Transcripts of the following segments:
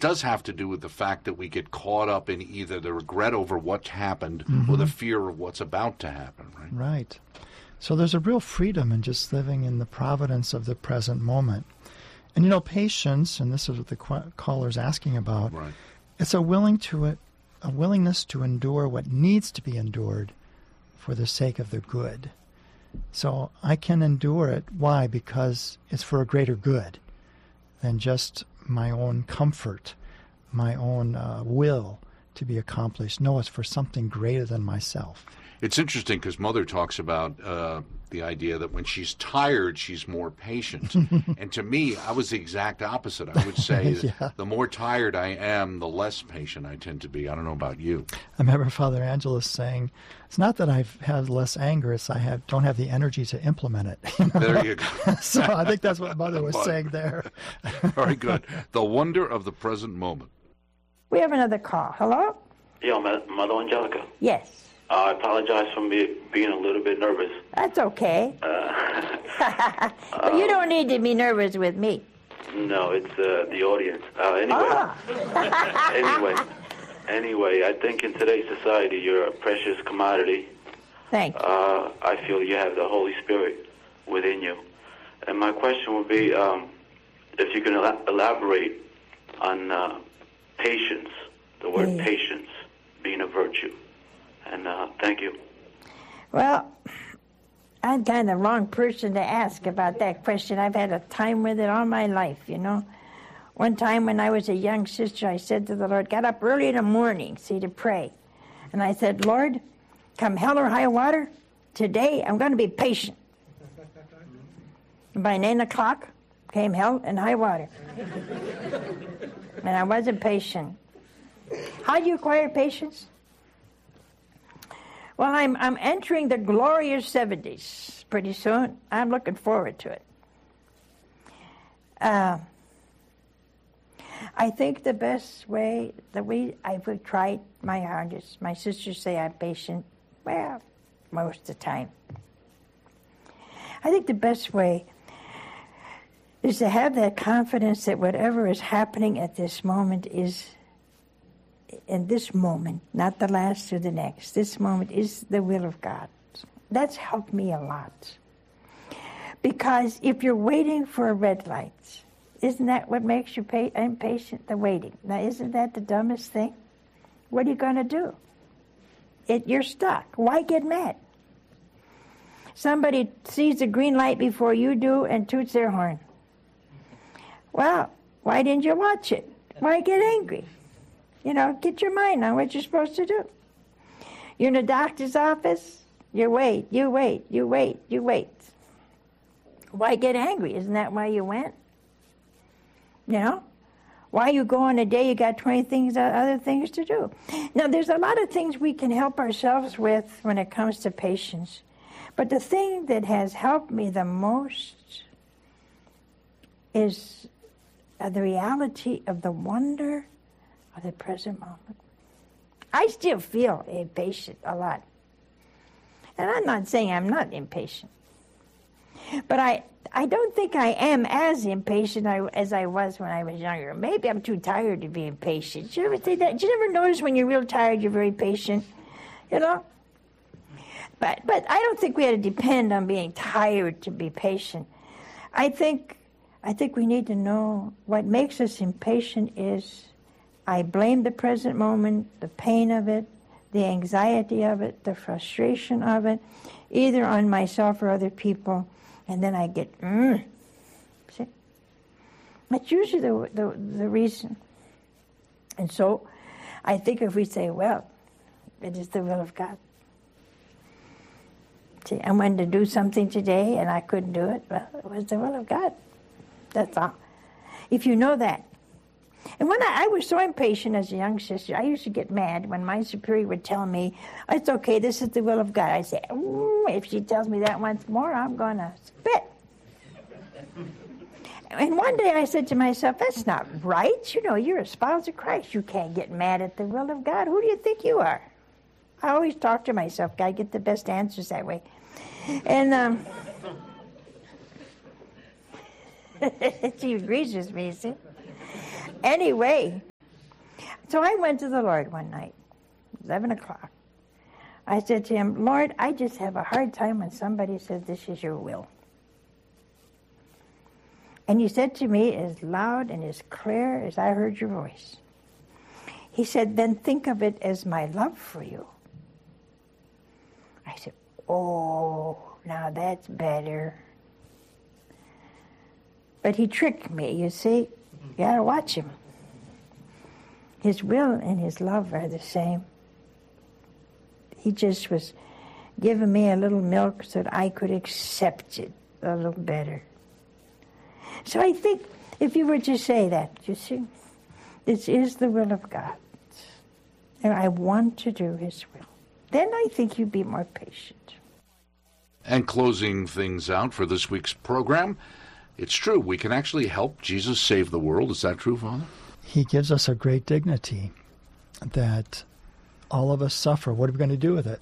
does have to do with the fact that we get caught up in either the regret over what happened Mm-hmm. or the fear of what's about to happen, right? Right. So there's a real freedom in just living in the providence of the present moment. And, patience, and this is what the caller's asking about, Right. it's a willingness to endure what needs to be endured for the sake of the good. So I can endure it. Why? Because it's for a greater good than just my own comfort, my own will to be accomplished. No, it's for something greater than myself. It's interesting because Mother talks about the idea that when she's tired, she's more patient. And to me, I was the exact opposite. I would say Yeah. the more tired I am, the less patient I tend to be. I don't know about you. I remember Father Angelus saying, it's not that I've had less anger, it's don't have the energy to implement it. There you go. So I think that's what Mother was saying there. Very good. The wonder of the present moment. We have another call. Hello? Yeah, Mother Angelica. Yes. I apologize for being a little bit nervous. That's okay. But you don't need to be nervous with me. No, it's the audience. Anyway, I think in today's society you're a precious commodity. Thank you. I feel you have the Holy Spirit within you. And my question would be if you can elaborate on patience, the word patience being a virtue. And thank you. Well, I'm kind of the wrong person to ask about that question. I've had a time with it all my life, One time when I was a young sister, I said to the Lord, got up early in the morning, to pray. And I said, Lord, come hell or high water, today I'm going to be patient. And by 9 o'clock came hell and high water. And I wasn't patient. How do you acquire patience? Well, I'm entering the glorious 70s pretty soon. I'm looking forward to it. I think the best way I've tried my hardest. My sisters say I'm patient. Well, most of the time. I think the best way is to have that confidence that whatever is happening at this moment is in this moment, not the last or the next. This moment is the will of God. That's helped me a lot. Because if you're waiting for a red light, isn't that what makes you impatient? The waiting. Now, isn't that the dumbest thing? What are you going to do? You're stuck. Why get mad? Somebody sees the green light before you do and toots their horn. Well, why didn't you watch it? Why get angry? Get your mind on what you're supposed to do. You're in a doctor's office, you wait. Why get angry? Isn't that why you went? Why you go on a day you got 20 other things to do? Now, there's a lot of things we can help ourselves with when it comes to patience. But the thing that has helped me the most is the reality of the wonder of the present moment. I still feel impatient a lot. And I'm not saying I'm not impatient. But I don't think I am as impatient as I was when I was younger. Maybe I'm too tired to be impatient. Did you ever think that? Did you ever notice when you're real tired, you're very patient? But I don't think we had to depend on being tired to be patient. I think we need to know what makes us impatient is I blame the present moment, the pain of it, the anxiety of it, the frustration of it, either on myself or other people, and then I get, See? That's usually the reason. And so I think if we say, well, it is the will of God. See, I wanted to do something today and I couldn't do it. Well, it was the will of God. That's all. If you know that. And when I was so impatient as a young sister, I used to get mad when my superior would tell me, it's okay, this is the will of God. I say, if she tells me that once more, I'm going to spit. And one day I said to myself, that's not right. You're a spouse of Christ. You can't get mad at the will of God. Who do you think you are? I always talk to myself. I get the best answers that way. And she agrees with me, see? Anyway, So I went to the Lord one night, 11 o'clock. I said to him, Lord, I just have a hard time when somebody says this is your will. And he said to me as loud and as clear as I heard your voice, he said, then think of it as my love for you. I said, oh, now that's better. But he tricked me, you see. You got to watch him. His will and his love are the same. He just was giving me a little milk so that I could accept it a little better. So I think if you were to say that, you see, this is the will of God, and I want to do his will, then I think you'd be more patient. And closing things out for this week's program, it's true, we can actually help Jesus save the world. Is that true, Father? He gives us a great dignity that all of us suffer. What are we going to do with it?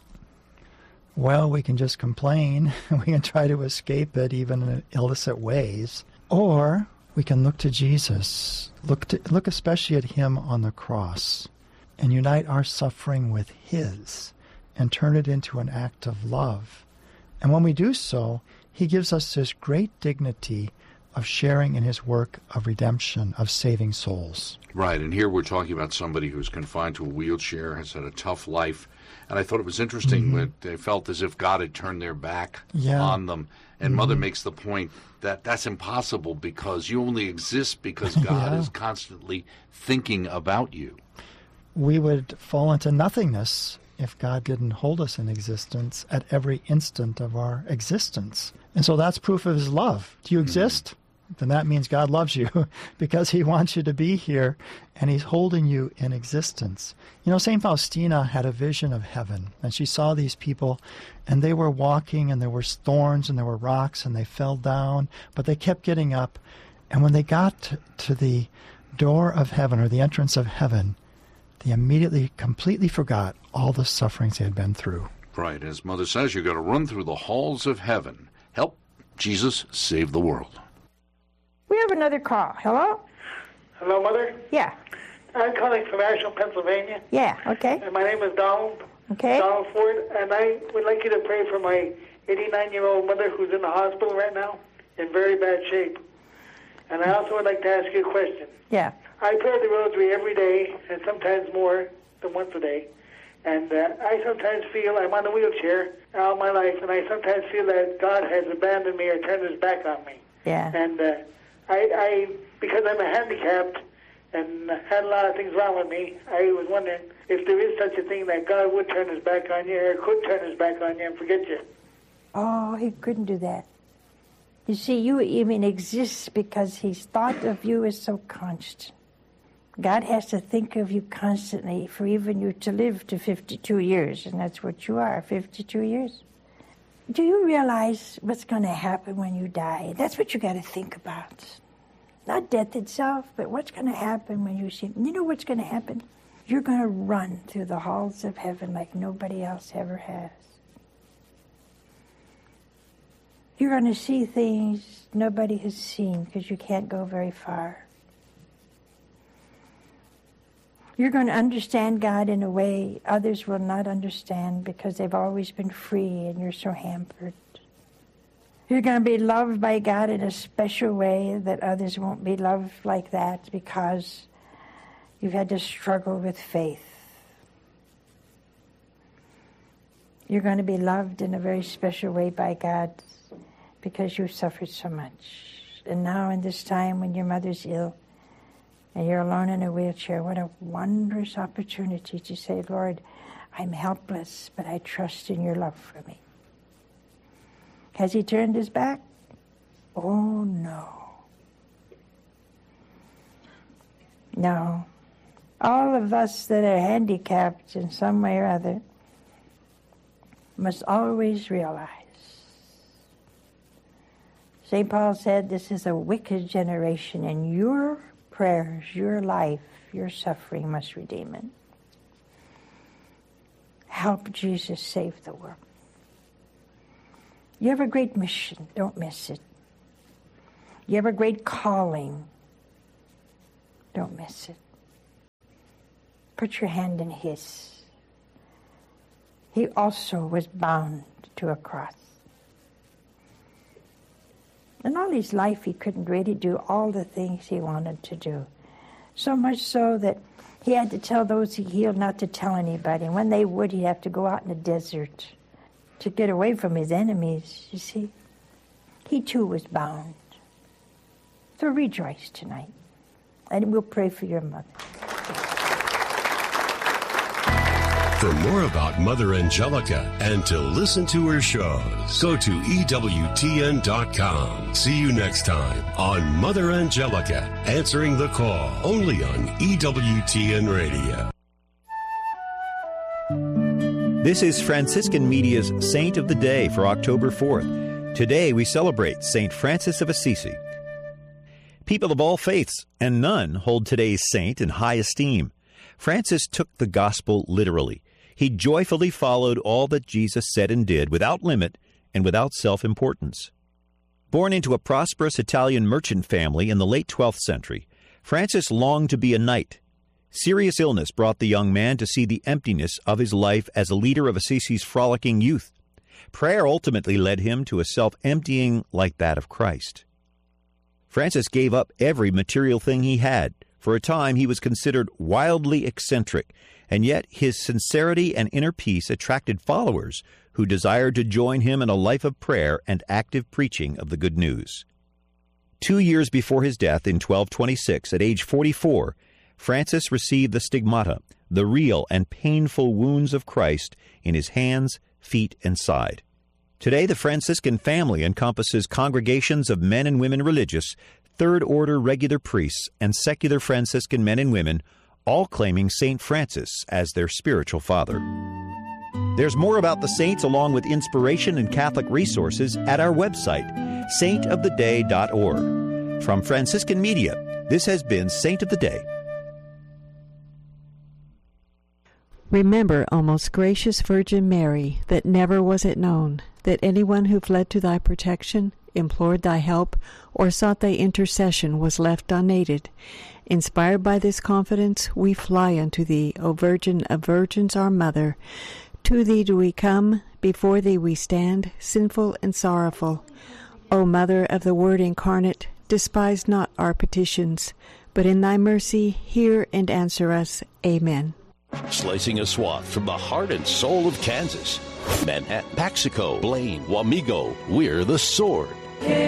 Well, we can just complain. We can try to escape it, even in illicit ways. Or we can look to Jesus, look especially at him on the cross, and unite our suffering with his, and turn it into an act of love. And when we do so, he gives us this great dignity of sharing in his work of redemption, of saving souls. Right, and here we're talking about somebody who's confined to a wheelchair, has had a tough life, and I thought it was interesting that they felt as if God had turned their back on them. And Mother makes the point that that's impossible because you only exist because God is constantly thinking about you. We would fall into nothingness if God didn't hold us in existence at every instant of our existence. And so that's proof of his love. Do you exist? Then that means God loves you because he wants you to be here and he's holding you in existence. You know, St. Faustina had a vision of heaven, and she saw these people, and they were walking, and there were thorns and there were rocks, and they fell down, but they kept getting up. And when they got to the door of heaven, or the entrance of heaven, they immediately completely forgot all the sufferings they had been through. Right. As Mother says, you've got to run through the halls of heaven. Help Jesus save the world. We have another call. Hello? Hello, Mother? Yeah. I'm calling from Ashland, Pennsylvania. Yeah, okay. And my name is Donald. Okay. Donald Ford. And I would like you to pray for my 89-year-old mother who's in the hospital right now in very bad shape. And I also would like to ask you a question. Yeah. I pray the rosary every day, and sometimes more than once a day. And I sometimes feel I'm on a wheelchair all my life, and I sometimes feel that God has abandoned me or turned his back on me. Yeah. And I because I'm a handicapped and had a lot of things wrong with me, I was wondering if there is such a thing that God would turn his back on you or could turn his back on you and forget you. Oh, he couldn't do that. You see, you even exist because his thought of you is so constant. God has to think of you constantly for even you to live to 52 years, and that's what you are, 52 years. Do you realize what's going to happen when you die? That's what you got to think about. Not death itself, but what's going to happen when you see. You know what's going to happen? You're going to run through the halls of heaven like nobody else ever has. You're going to see things nobody has seen because you can't go very far. You're going to understand God in a way others will not understand because they've always been free and you're so hampered. You're going to be loved by God in a special way that others won't be loved like that because you've had to struggle with faith. You're going to be loved in a very special way by God because you suffered so much. And now in this time when your mother's ill, and you're alone in a wheelchair, what a wondrous opportunity to say, Lord, I'm helpless, but I trust in your love for me. Has he turned his back? Oh, no. No. All of us that are handicapped in some way or other must always realize. St. Paul said this is a wicked generation, and your prayers, your life, your suffering must redeem it. Help Jesus save the world. You have a great mission. Don't miss it. You have a great calling. Don't miss it. Put your hand in his. He also was bound to a cross. And all his life he couldn't really do all the things he wanted to do. So much so that he had to tell those he healed not to tell anybody. And when they would, he'd have to go out in the desert to get away from his enemies, you see. He too was bound. So rejoice tonight. And we'll pray for your mother. For more about Mother Angelica and to listen to her shows, go to EWTN.com. See you next time on Mother Angelica, answering the call, only on EWTN Radio. This is Franciscan Media's Saint of the Day for October 4th. Today we celebrate St. Francis of Assisi. People of all faiths and none hold today's saint in high esteem. Francis took the gospel literally. He joyfully followed all that Jesus said and did without limit and without self-importance. Born into a prosperous Italian merchant family in the late 12th century, Francis longed to be a knight. Serious illness brought the young man to see the emptiness of his life as a leader of Assisi's frolicking youth. Prayer ultimately led him to a self-emptying like that of Christ. Francis gave up every material thing he had. For a time, he was considered wildly eccentric, and yet his sincerity and inner peace attracted followers who desired to join him in a life of prayer and active preaching of the good news. 2 years before his death in 1226, at age 44, Francis received the stigmata, the real and painful wounds of Christ in his hands, feet, and side. Today, the Franciscan family encompasses congregations of men and women religious, third-order regular priests, and secular Franciscan men and women, all claiming St. Francis as their spiritual father. There's more about the saints along with inspiration and Catholic resources at our website, saintoftheday.org. From Franciscan Media, this has been Saint of the Day. Remember, O most gracious Virgin Mary, that never was it known that anyone who fled to thy protection, implored thy help, or sought thy intercession was left unaided. Inspired by this confidence, we fly unto thee, O Virgin of Virgins, our Mother. To thee do we come, before thee we stand, sinful and sorrowful. O Mother of the Word incarnate, despise not our petitions, but in thy mercy hear and answer us. Amen. Slicing a swath from the heart and soul of Kansas. Manhattan, Paxico, Blaine, Wamego, we're the Sword.